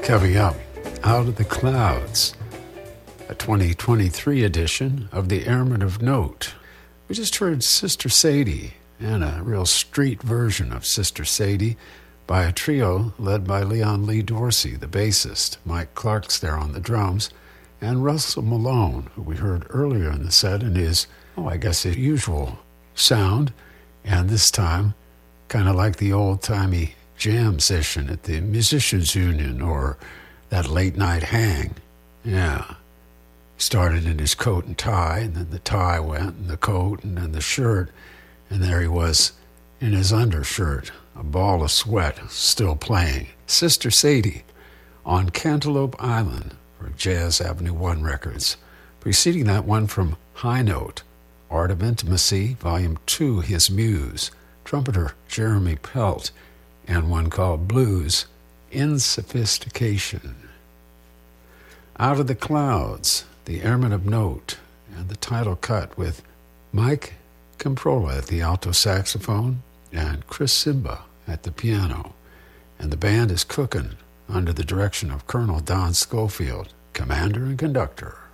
Coming up, Out of the Clouds, a 2023 edition of the Airmen of Note. We just heard Sister Sadie, and a real street version of Sister Sadie by a trio led by Leon Lee Dorsey, the bassist, Mike Clark's there on the drums, and Russell Malone, who we heard earlier in the set in his, his usual sound, and this time kind of like the old-timey jam session at the Musicians Union or that late night hang. Yeah. Started in his coat and tie, and then the tie went, and the coat, and then the shirt, and there he was in his undershirt, a ball of sweat, still playing. Sister Sadie on Cantaloupe Island for Jazz Avenue 1 Records. Preceding that one from High Note, Art of Intimacy, Volume 2, His Muse, trumpeter Jeremy Pelt, and one called Blues in Sophistication. Out of the Clouds, the Airmen of Note, and the title cut with Mike Comprola at the alto saxophone and Chris Simba at the piano. And the band is cooking under the direction of Colonel Don Schofield, commander and conductor.